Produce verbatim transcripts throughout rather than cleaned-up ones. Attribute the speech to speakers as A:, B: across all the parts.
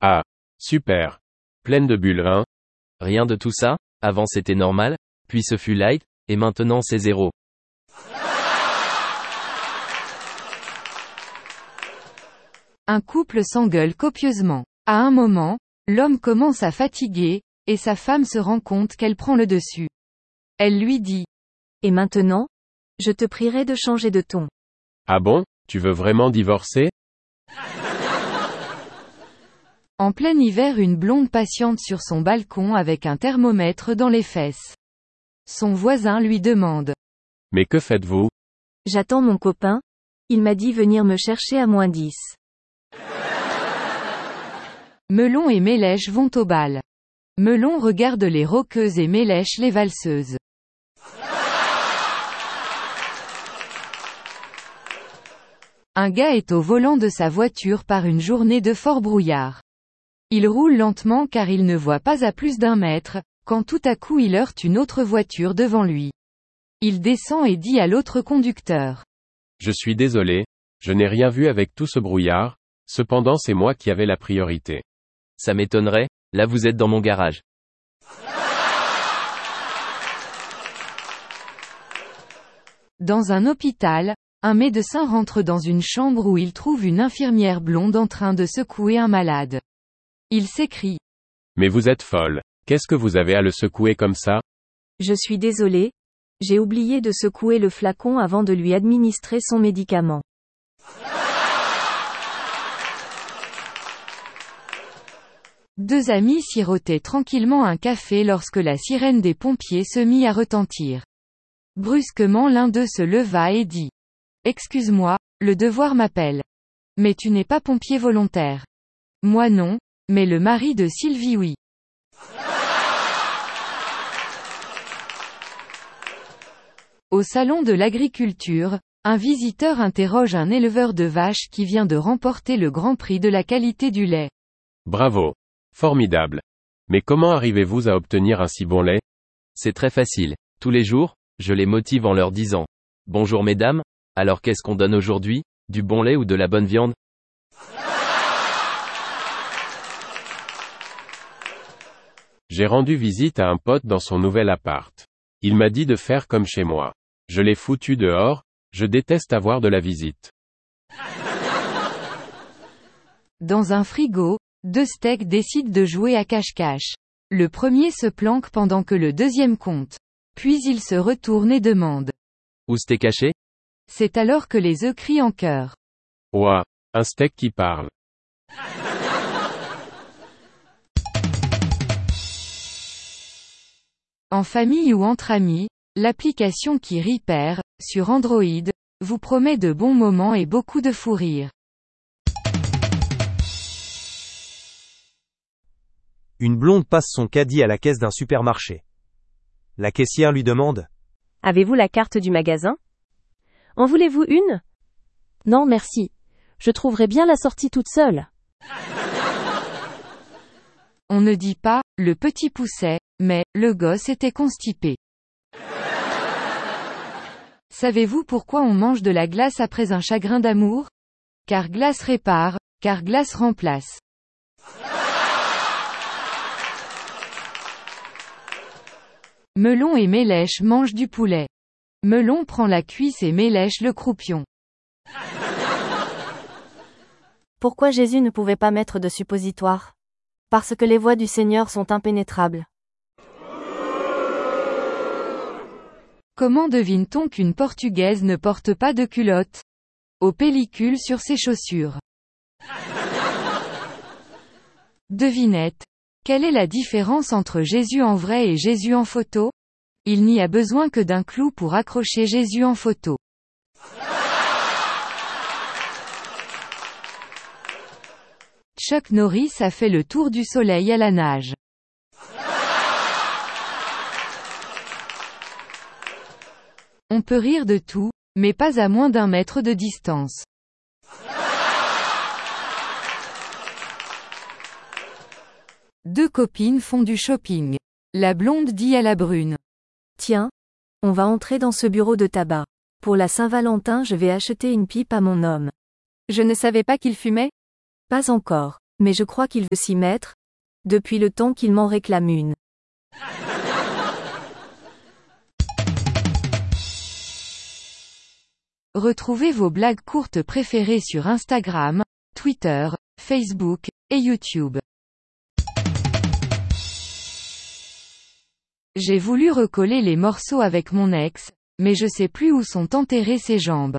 A: Ah, super. Pleine de bulles, hein?
B: Rien de tout ça, avant c'était normal, puis ce fut light, et maintenant c'est zéro.
C: Un couple s'engueule copieusement. À un moment, l'homme commence à fatiguer, et sa femme se rend compte qu'elle prend le dessus. Elle lui dit.
D: Et maintenant? Je te prierai de changer de ton.
A: Ah bon, tu veux vraiment divorcer?
C: En plein hiver, une blonde patiente sur son balcon avec un thermomètre dans les fesses. Son voisin lui demande.
A: Mais que faites-vous?
D: J'attends mon copain. Il m'a dit venir me chercher à moins dix.
C: Melon et Mélèche vont au bal. Melon regarde les rockeuses et Mélèche les valseuses. Un gars est au volant de sa voiture par une journée de fort brouillard. Il roule lentement car il ne voit pas à plus d'un mètre, quand tout à coup il heurte une autre voiture devant lui. Il descend et dit à l'autre conducteur.
A: Je suis désolé, je n'ai rien vu avec tout ce brouillard, cependant c'est moi qui avais la priorité.
B: Ça m'étonnerait, là vous êtes dans mon garage.
C: Dans un hôpital, un médecin rentre dans une chambre où il trouve une infirmière blonde en train de secouer un malade. Il s'écrie.
A: Mais vous êtes folle. Qu'est-ce que vous avez à le secouer comme ça?
D: Je suis désolé. J'ai oublié de secouer le flacon avant de lui administrer son médicament.
C: Deux amis sirotaient tranquillement un café lorsque la sirène des pompiers se mit à retentir. Brusquement l'un d'eux se leva et dit. Excuse-moi, le devoir m'appelle. Mais tu n'es pas pompier volontaire. Moi non, mais le mari de Sylvie oui. Au salon de l'agriculture, un visiteur interroge un éleveur de vaches qui vient de remporter le Grand Prix de la qualité du lait.
A: Bravo. Formidable. Mais comment arrivez-vous à obtenir un si bon lait?
B: C'est très facile. Tous les jours, je les motive en leur disant. Bonjour mesdames, alors qu'est-ce qu'on donne aujourd'hui? Du bon lait ou de la bonne viande?
A: J'ai rendu visite à un pote dans son nouvel appart. Il m'a dit de faire comme chez moi. Je l'ai foutu dehors, je déteste avoir de la visite.
C: Dans un frigo, deux steaks décident de jouer à cache-cache. Le premier se planque pendant que le deuxième compte. Puis il se retourne et demande.
B: Où c'était caché?
C: C'est alors que les œufs crient en chœur.
A: Ouah, un steak qui parle.
C: En famille ou entre amis, l'application qui rit perd, sur Android, vous promet de bons moments et beaucoup de fou rire.
E: Une blonde passe son caddie à la caisse d'un supermarché. La caissière lui demande.
D: Avez-vous la carte du magasin? En voulez-vous une? Non merci. Je trouverai bien la sortie toute seule.
C: On ne dit pas, le petit poussait, mais, le gosse était constipé. Savez-vous pourquoi on mange de la glace après un chagrin d'amour? Car glace répare, car glace remplace. Melon et Mélèche mangent du poulet. Melon prend la cuisse et Mélèche le croupion.
D: Pourquoi Jésus ne pouvait pas mettre de suppositoire? Parce que les voies du Seigneur sont impénétrables.
C: Comment devine-t-on qu'une Portugaise ne porte pas de culotte? Aux pellicules sur ses chaussures. Devinette. Quelle est la différence entre Jésus en vrai et Jésus en photo? Il n'y a besoin que d'un clou pour accrocher Jésus en photo. Chuck Norris a fait le tour du soleil à la nage. On peut rire de tout, mais pas à moins d'un mètre de distance. Deux copines font du shopping. La blonde dit à la brune.
D: Tiens, on va entrer dans ce bureau de tabac. Pour la Saint-Valentin, je vais acheter une pipe à mon homme.
C: Je ne savais pas qu'il fumait?
D: Pas encore,
F: Mais je crois qu'il veut s'y mettre, depuis le temps qu'il m'en réclame une.
C: Retrouvez vos blagues courtes préférées sur Instagram, Twitter, Facebook, et YouTube. J'ai voulu recoller les morceaux avec mon ex, mais je sais plus où sont enterrées ses jambes.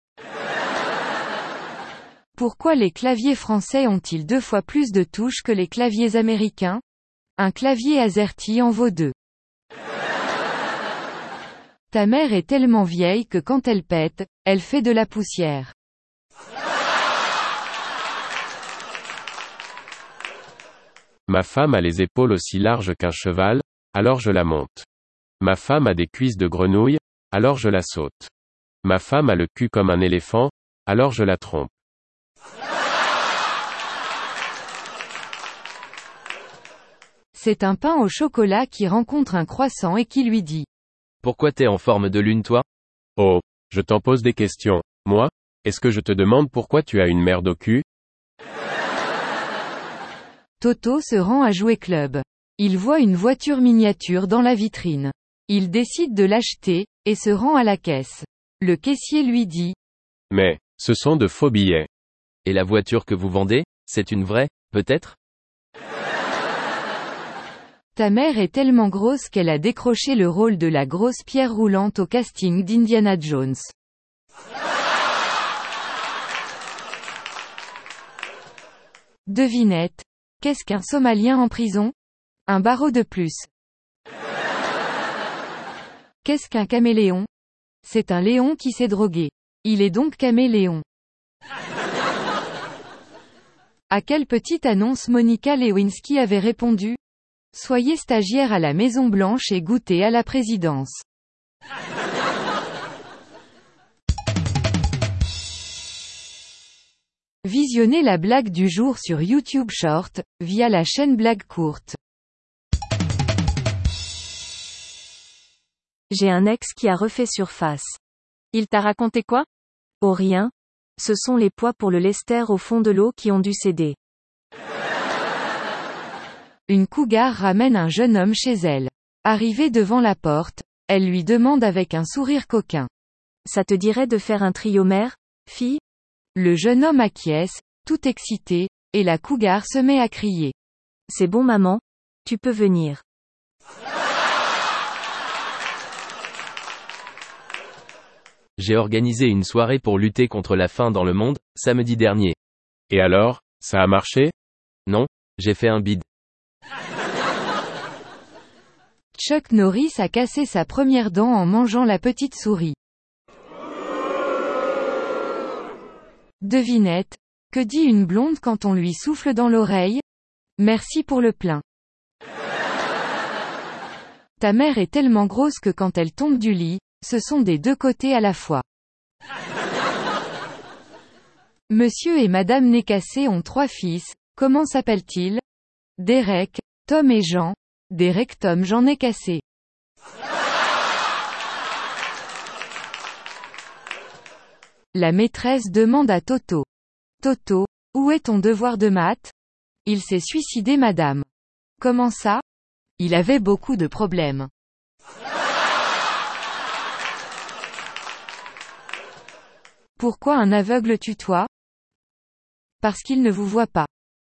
C: Pourquoi les claviers français ont-ils deux fois plus de touches que les claviers américains? Un clavier AZERTY en vaut deux. Ta mère est tellement vieille que quand elle pète, elle fait de la poussière.
A: Ma femme a les épaules aussi larges qu'un cheval, alors je la monte. Ma femme a des cuisses de grenouille, alors je la saute. Ma femme a le cul comme un éléphant, alors je la trompe.
C: C'est un pain au chocolat qui rencontre un croissant et qui lui dit:
B: Pourquoi t'es en forme de lune toi?
A: Oh, je t'en pose des questions. Moi? Est-ce que je te demande pourquoi tu as une merde au cul?
C: Toto se rend à Jouet Club. Il voit une voiture miniature dans la vitrine. Il décide de l'acheter, et se rend à la caisse. Le caissier lui dit:
A: Mais, ce sont de faux billets.
B: Et la voiture que vous vendez, c'est une vraie, peut-être?
C: Ta mère est tellement grosse qu'elle a décroché le rôle de la grosse pierre roulante au casting d'Indiana Jones. Devinette. Qu'est-ce qu'un Somalien en prison? Un barreau de plus. Qu'est-ce qu'un caméléon? C'est un léon qui s'est drogué. Il est donc caméléon. À quelle petite annonce Monica Lewinsky avait répondu? Soyez stagiaire à la Maison Blanche et goûtez à la présidence. Visionnez la blague du jour sur YouTube Short, via la chaîne Blague Courte.
F: J'ai un ex qui a refait surface.
D: Il t'a raconté quoi?
F: Oh rien. Ce sont les poids pour le lester au fond de l'eau qui ont dû céder.
C: Une cougar ramène un jeune homme chez elle. Arrivée devant la porte, elle lui demande avec un sourire coquin:
F: Ça te dirait de faire un trio mère, fille?
C: Le jeune homme acquiesce, tout excité, et la cougar se met à crier:
F: C'est bon maman, tu peux venir.
B: J'ai organisé une soirée pour lutter contre la faim dans le monde, samedi dernier.
A: Et alors, ça a marché?
B: Non, j'ai fait un bide.
C: Chuck Norris a cassé sa première dent en mangeant la petite souris. Devinette. Que dit une blonde quand on lui souffle dans l'oreille? Merci pour le plein. Ta mère est tellement grosse que quand elle tombe du lit, ce sont des deux côtés à la fois. Monsieur et Madame Nécassé ont trois fils, comment s'appellent-ils? Derek, Tom et Jean. Derek Tom Jean Nécassé. La maîtresse demande à Toto: Toto, où est ton devoir de maths? Il s'est suicidé madame. Comment ça? Il avait beaucoup de problèmes. Pourquoi un aveugle tutoie? Parce qu'il ne vous voit pas.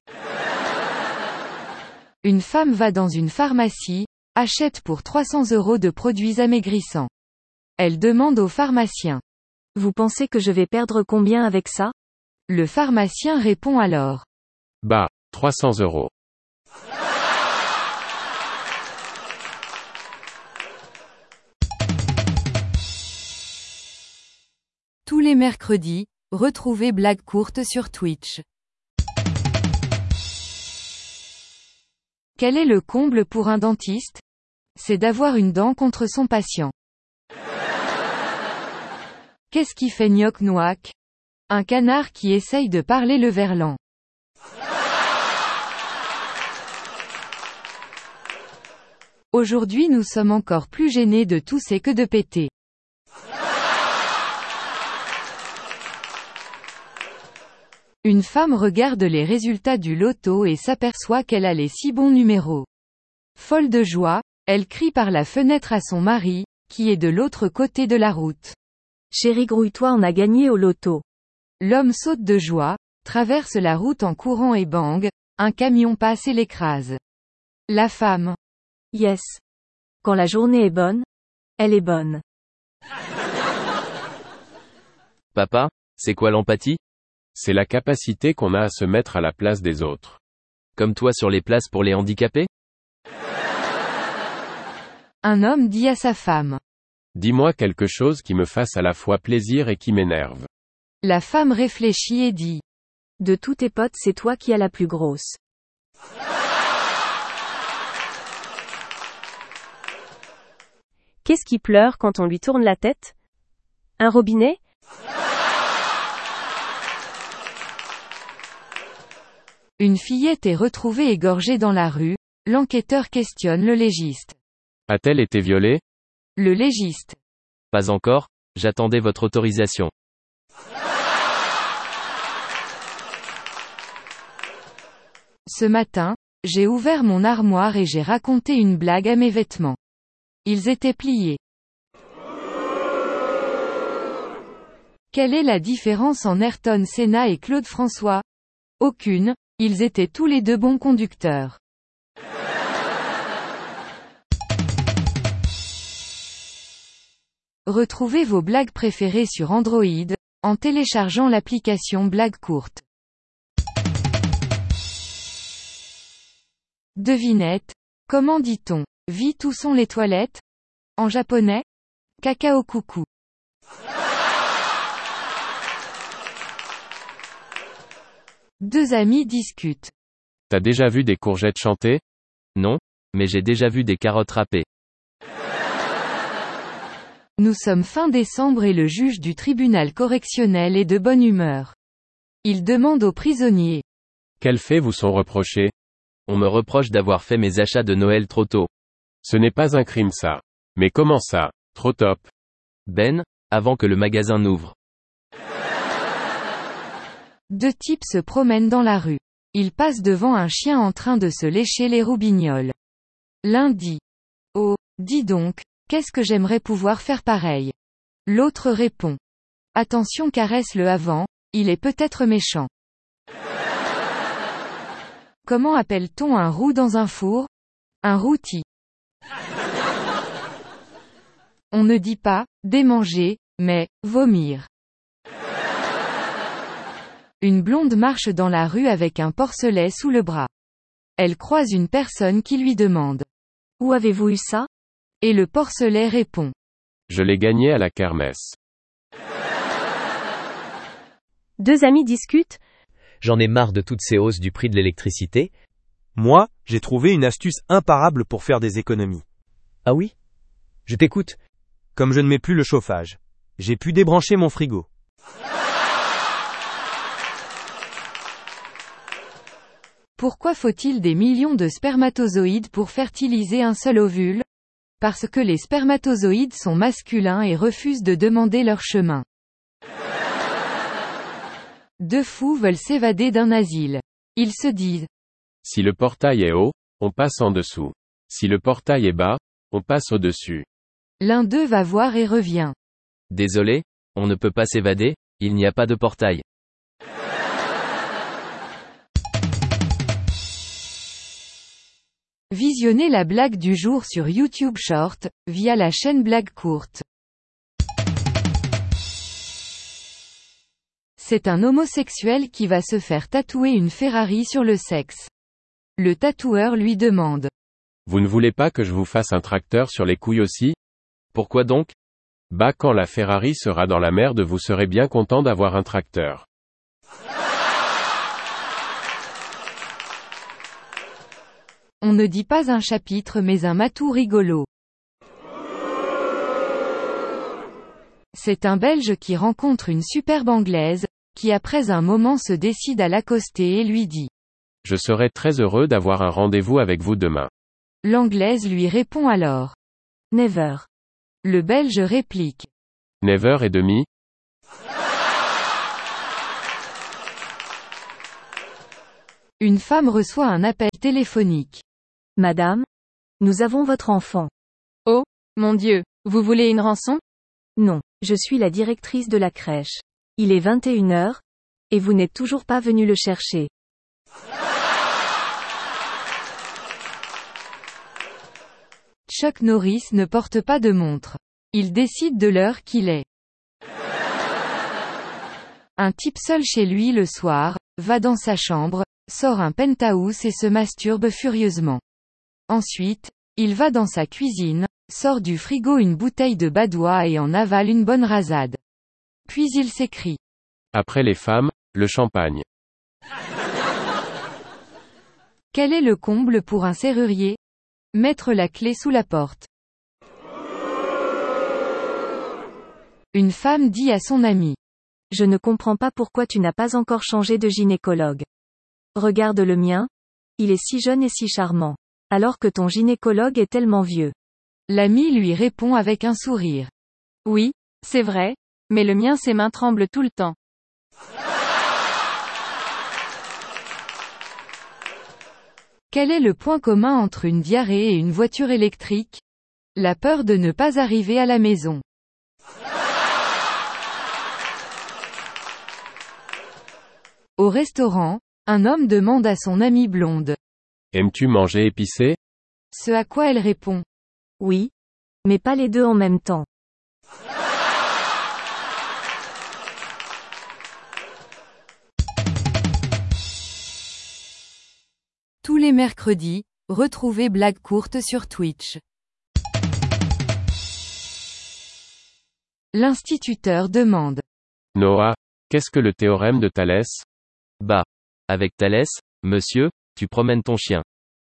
C: Une femme va dans une pharmacie, achète pour trois cents euros de produits amaigrissants. Elle demande au pharmacien:
F: Vous pensez que je vais perdre combien avec ça?
C: Le pharmacien répond alors:
A: Bah, trois cents euros.
C: Tous les mercredis, retrouvez Blague Courte sur Twitch. Quel est le comble pour un dentiste? C'est d'avoir une dent contre son patient. Qu'est-ce qui fait gnoc-noac? Un canard qui essaye de parler le verlan. Aujourd'hui nous sommes encore plus gênés de tousser que de péter. Une femme regarde les résultats du loto et s'aperçoit qu'elle a les six bons numéros. Folle de joie, elle crie par la fenêtre à son mari, qui est de l'autre côté de la route.
F: Chérie, grouille-toi, on a gagné au loto.
C: L'homme saute de joie, traverse la route en courant et bang, un camion passe et l'écrase. La femme.
F: Yes. Quand la journée est bonne, elle est bonne.
B: Papa, c'est quoi l'empathie?
A: C'est la capacité qu'on a à se mettre à la place des autres.
B: Comme toi sur les places pour les handicapés?
C: Un homme dit à sa femme.
A: Dis-moi quelque chose qui me fasse à la fois plaisir et qui m'énerve.
C: La femme réfléchit et dit.
F: De tous tes potes, c'est toi qui as la plus grosse.
D: Qu'est-ce qui pleure quand on lui tourne la tête? Un robinet?
C: Une fillette est retrouvée égorgée dans la rue, l'enquêteur questionne le légiste.
A: A-t-elle été violée?
C: Le légiste.
B: Pas encore, j'attendais votre autorisation.
C: Ce matin, j'ai ouvert mon armoire et j'ai raconté une blague à mes vêtements. Ils étaient pliés. Quelle est la différence en Ayrton Senna et Claude François? Aucune, ils étaient tous les deux bons conducteurs. Retrouvez vos blagues préférées sur Android, en téléchargeant l'application Blagues courtes. Devinette. Comment dit-on « vite où sont les toilettes » en japonais? Kakao coucou. Deux amis discutent.
A: T'as déjà vu des courgettes chanter?
B: Non, mais j'ai déjà vu des carottes râpées.
C: Nous sommes fin décembre et le juge du tribunal correctionnel est de bonne humeur. Il demande aux prisonniers.
A: Quels faits vous sont reprochés?
B: On me reproche d'avoir fait mes achats de Noël trop tôt.
A: Ce n'est pas un crime ça. Mais comment ça, trop top?
B: Ben, avant que le magasin n'ouvre.
C: Deux types se promènent dans la rue. Ils passent devant un chien en train de se lécher les roubignoles. L'un dit. Oh, dis donc, qu'est-ce que j'aimerais pouvoir faire pareil? L'autre répond. Attention, caresse-le avant, il est peut-être méchant. Comment appelle-t-on un roux dans un four? Un rôti. On ne dit pas « démanger », mais « vomir ». Une blonde marche dans la rue avec un porcelet sous le bras. Elle croise une personne qui lui demande «
F: Où avez-vous eu ça ?»
C: Et le porcelet répond
A: « Je l'ai gagné à la kermesse. »
D: Deux amis discutent.
G: J'en ai marre de toutes ces hausses du prix de l'électricité.
E: Moi, j'ai trouvé une astuce imparable pour faire des économies.
G: Ah oui? Je t'écoute.
E: Comme je ne mets plus le chauffage, j'ai pu débrancher mon frigo.
C: Pourquoi faut-il des millions de spermatozoïdes pour fertiliser un seul ovule? Parce que les spermatozoïdes sont masculins et refusent de demander leur chemin. Deux fous veulent s'évader d'un asile. Ils se disent.
A: Si le portail est haut, on passe en dessous. Si le portail est bas, on passe au-dessus.
C: L'un d'eux va voir et revient.
B: Désolé, on ne peut pas s'évader, il n'y a pas de portail.
C: Visionnez la blague du jour sur YouTube Short, via la chaîne Blagues courtes. C'est un homosexuel qui va se faire tatouer une Ferrari sur le sexe. Le tatoueur lui demande.
A: Vous ne voulez pas que je vous fasse un tracteur sur les couilles aussi?
B: Pourquoi donc?
A: Bah quand la Ferrari sera dans la merde vous serez bien content d'avoir un tracteur.
C: On ne dit pas un chapitre mais un matou rigolo. C'est un Belge qui rencontre une superbe Anglaise, qui après un moment se décide à l'accoster et lui dit.
A: Je serai très heureux d'avoir un rendez-vous avec vous demain.
C: L'Anglaise lui répond alors.
F: Never.
C: Le Belge réplique.
A: Never et demi?
C: Une femme reçoit un appel téléphonique.
F: Madame, nous avons votre enfant.
D: Oh, mon Dieu, vous voulez une rançon?
F: Non, je suis la directrice de la crèche. Il est vingt et une heures, et vous n'êtes toujours pas venu le chercher.
C: Chuck Norris ne porte pas de montre. Il décide de l'heure qu'il est. Un type seul chez lui le soir, va dans sa chambre, sort un penthouse et se masturbe furieusement. Ensuite, il va dans sa cuisine, sort du frigo une bouteille de badois et en avale une bonne rasade. Puis il s'écrie.
A: Après les femmes, le champagne.
C: Quel est le comble pour un serrurier? Mettre la clé sous la porte. Une femme dit à son ami.
F: Je ne comprends pas pourquoi tu n'as pas encore changé de gynécologue. Regarde le mien. Il est si jeune et si charmant. Alors que ton gynécologue est tellement vieux.
C: L'ami lui répond avec un sourire.
D: Oui, c'est vrai, mais le mien ses mains tremblent tout le temps.
C: Quel est le point commun entre une diarrhée et une voiture électrique? La peur de ne pas arriver à la maison. Au restaurant, un homme demande à son amie blonde.
A: Aimes-tu manger épicé?
C: Ce à quoi elle répond.
F: Oui. Mais pas les deux en même temps.
C: Tous les mercredis, retrouvez Blague courte sur Twitch. L'instituteur demande.
A: Noah, qu'est-ce que le théorème de Thalès?
B: Bah. Avec Thalès, monsieur, tu promènes ton chien.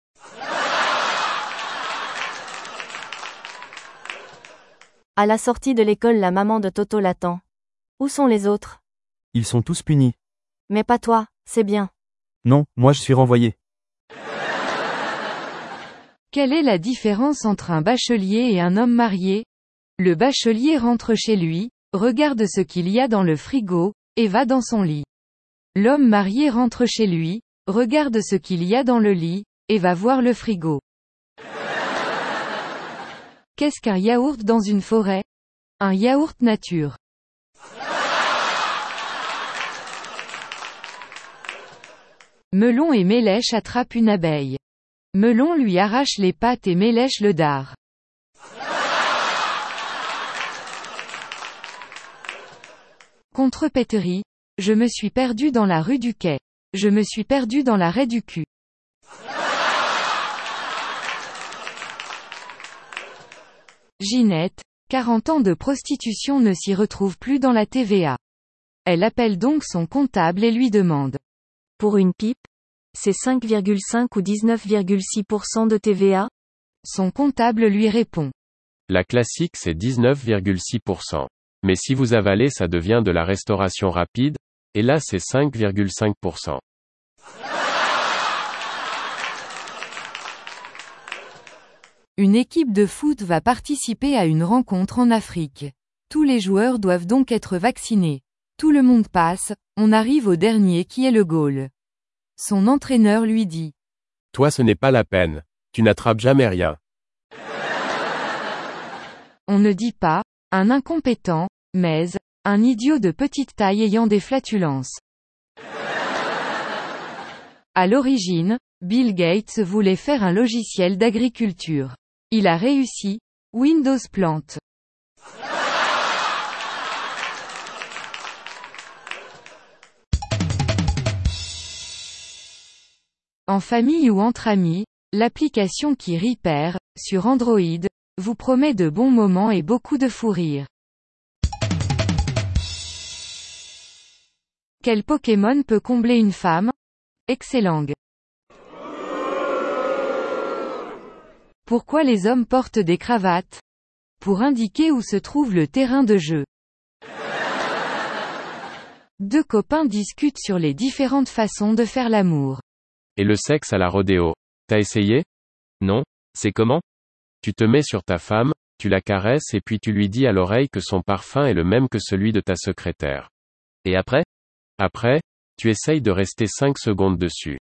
D: À la sortie de l'école, la maman de Toto l'attend. Où sont les autres?
E: Ils sont tous punis.
D: Mais pas toi, c'est bien.
E: Non, moi je suis renvoyé.
C: Quelle est la différence entre un bachelier et un homme marié? Le bachelier rentre chez lui, regarde ce qu'il y a dans le frigo, et va dans son lit. L'homme marié rentre chez lui, regarde ce qu'il y a dans le lit, et va voir le frigo. Qu'est-ce qu'un yaourt dans une forêt? Un yaourt nature. Melon et Mélèche attrapent une abeille. Melon lui arrache les pattes et Mélèche le dard. Contrepéterie. Je me suis perdu dans la rue du Quai. Je me suis perdu dans la raie du cul. Ginette, quarante ans de prostitution ne s'y retrouve plus dans la T V A. Elle appelle donc son comptable et lui demande.
F: Pour une pipe? C'est cinq virgule cinq ou dix-neuf virgule six pour cent de T V A?
C: Son comptable lui répond.
A: La classique c'est dix-neuf virgule six pour cent. Mais si vous avalez ça devient de la restauration rapide, et là c'est cinq virgule cinq pour cent.
C: Une équipe de foot va participer à une rencontre en Afrique. Tous les joueurs doivent donc être vaccinés. Tout le monde passe, on arrive au dernier qui est le goal. Son entraîneur lui dit.
A: Toi ce n'est pas la peine. Tu n'attrapes jamais rien.
C: On ne dit pas, un incompétent, mais, un idiot de petite taille ayant des flatulences. À l'origine, Bill Gates voulait faire un logiciel d'agriculture. Il a réussi, Windows plante. En famille ou entre amis, l'application qui Repair, sur Android, vous promet de bons moments et beaucoup de fou rire. Quel Pokémon peut combler une femme? Excellang. Pourquoi les hommes portent des cravates? Pour indiquer où se trouve le terrain de jeu. Deux copains discutent sur les différentes façons de faire l'amour.
A: Et le sexe à la rodéo. T'as essayé?
B: Non, c'est comment?
A: Tu te mets sur ta femme, tu la caresses et puis tu lui dis à l'oreille que son parfum est le même que celui de ta secrétaire.
B: Et après?
A: Après, tu essayes de rester cinq secondes dessus.